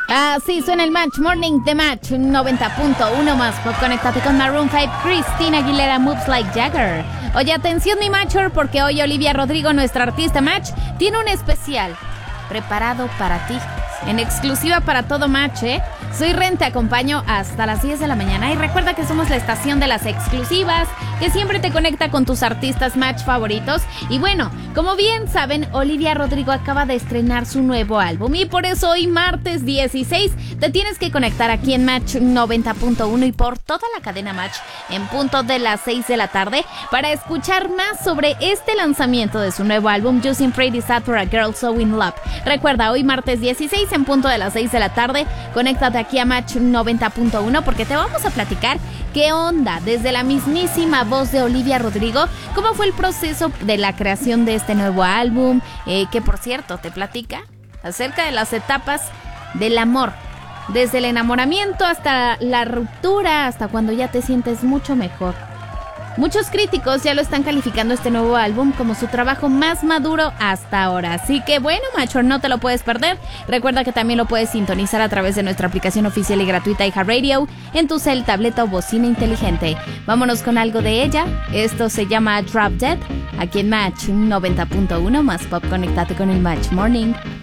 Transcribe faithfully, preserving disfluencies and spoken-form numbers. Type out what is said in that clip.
Así suena el Match Morning de Match noventa punto uno más pop. Conéctate con Maroon cinco, Christina Aguilera, Moves Like Jagger. Oye, atención mi Matcher, porque hoy Olivia Rodrigo, nuestra artista Match, tiene un especial preparado para ti, en exclusiva para todo Match, ¿eh? Soy Ren, te acompaño hasta las diez de la mañana y recuerda que somos la estación de las exclusivas que siempre te conecta con tus artistas Match favoritos. Y bueno, como bien saben, Olivia Rodrigo acaba de estrenar su nuevo álbum y por eso hoy martes dieciséis te tienes que conectar aquí en Match noventa punto uno y por toda la cadena Match en punto de las seis de la tarde para escuchar más sobre este lanzamiento de su nuevo álbum Using Pretty Sad for a Girl So In Love. Recuerda, hoy martes dieciséis en punto de las seis de la tarde, conéctate aquí a Match noventa punto uno porque te vamos a platicar qué onda desde la mismísima voz de Olivia Rodrigo, cómo fue el proceso de la creación de este nuevo álbum, eh, que por cierto te platica acerca de las etapas del amor, desde el enamoramiento hasta la ruptura, hasta cuando ya te sientes mucho mejor. Muchos críticos ya lo están calificando este nuevo álbum como su trabajo más maduro hasta ahora. Así que bueno, Macho, no te lo puedes perder. Recuerda que también lo puedes sintonizar a través de nuestra aplicación oficial y gratuita iHeartRadio en tu cel, tableta o bocina inteligente. Vámonos con algo de ella. Esto se llama Drop Dead, aquí en Match noventa punto uno más pop. Conéctate con el Match Morning.